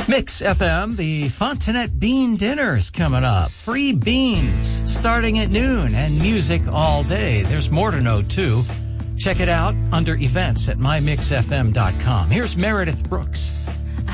Mix FM, the Fontanet Bean Dinner's coming up. Free beans starting at noon and music all day. There's more to know, too. Check it out under events at mymixfm.com. Here's Meredith Brooks.